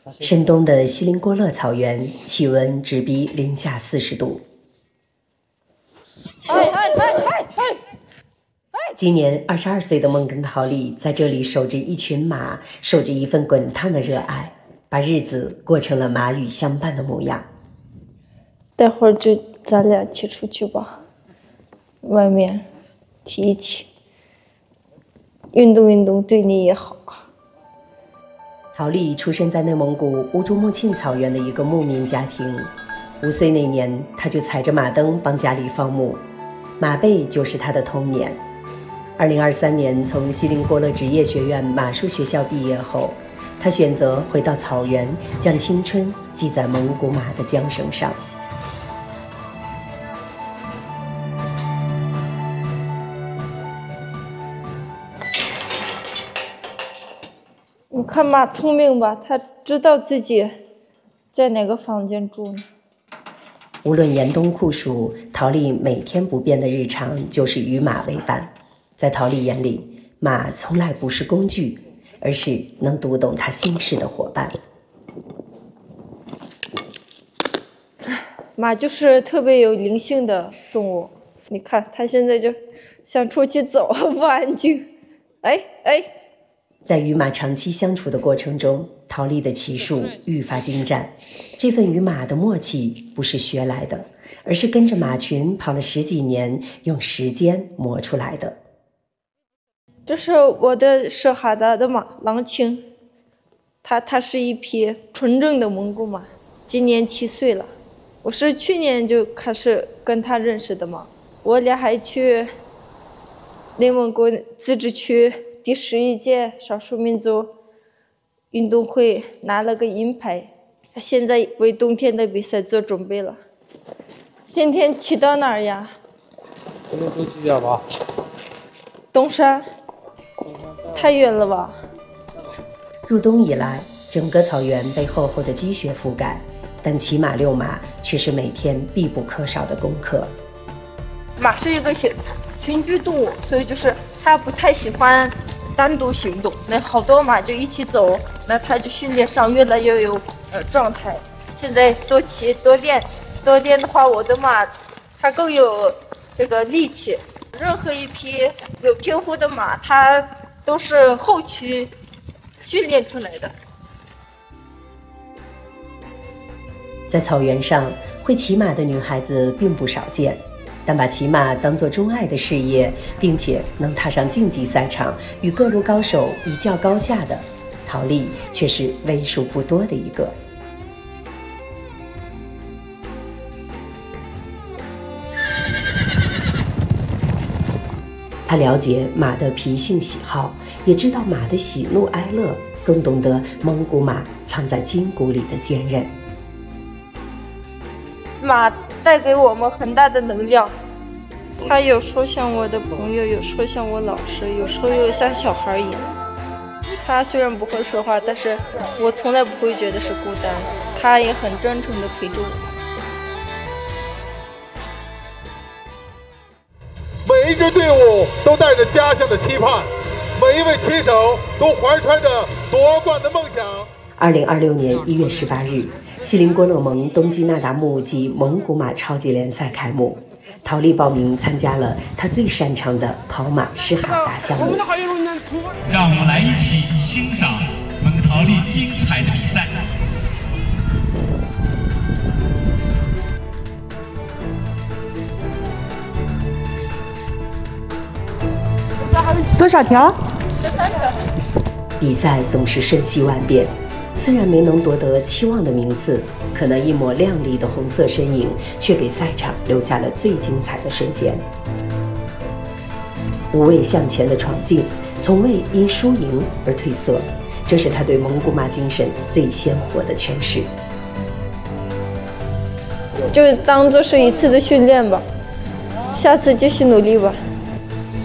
深冬的锡林郭勒草原，气温直逼-40°。今年22岁的孟根陶丽在这里守着一群马，守着一份滚烫的热爱，把日子过成了马与相伴的模样。 待会儿就咱俩一起出去吧，外面骑一骑，运动运动对你也好。 陶丽出生在内蒙古乌珠穆沁草原的一个牧民家庭，5岁那年，他就踩着马蹬帮家里放牧，马背就是他的童年。2023年从锡林郭勒职业学院马术学校毕业后，他选择回到草原，将青春系在蒙古马的缰绳上。 你看马聪明吧，他知道自己在哪个房间住呢。 无论严冬酷暑，陶丽每天不变的日常就是与马为伴。在陶丽眼里，马从来不是工具，而是能读懂他心事的伙伴。 马就是特别有灵性的动物，你看它现在就想出去走，不安静。 在与马长期相处的过程中，陶丽的骑术愈发精湛。这份与马的默契不是学来的，而是跟着马群跑了10几年，用时间磨出来的。 这是我的舍哈达的马郎青，它是一匹纯正的蒙古马，今年7岁了。我是去年就开始跟它认识的马，我俩还去内蒙古自治区第11届少数民族运动会拿了个银牌，现在为冬天的比赛做准备了。今天骑到哪儿呀？ 今天都骑脚吧。 东山，太远了吧？ 入冬以来，整个草原被厚厚的积雪覆盖，但骑马遛马却是每天必不可少的功课。 马是一个群居动物，所以就是它不太喜欢单独行动，那好多马就一起走，那它就训练上越来越有状态。现在多骑多练的话，我的马它更有这个力气。任何一匹有天赋的马，它都是后驱训练出来的。 在草原上，会骑马的女孩子并不少见，但把骑马当作钟爱的事业，并且能踏上竞技赛场与各路高手一较高下的，陶丽却是为数不多的一个。他了解马的脾性喜好，也知道马的喜怒哀乐，更懂得蒙古马藏在筋骨里的坚韧。 马带给我们很大的能量，他有时候像我的朋友，有时候像我老师，有时候又像小孩一样。他虽然不会说话，但是我从来不会觉得是孤单，他也很真诚地陪着我。 每一支队伍都带着家乡的期盼，每一位骑手都怀揣着夺冠的梦想。 2026年1月18日，锡林郭勒盟冬季那达慕及蒙古马超级联赛开幕，陶丽报名参加了他最擅长的跑马施哈达项目。 让我们来一起欣赏蒙陶丽精彩的比赛。 多少条 ？13条。 比赛总是瞬息万变，虽然没能夺得期望的名次，可那一抹亮丽的红色身影却给赛场留下了最精彩的瞬间。无畏向前的闯劲，从未因输赢而褪色，这是他对蒙古马精神最鲜活的诠释。 就当做是一次的训练吧，下次继续努力吧。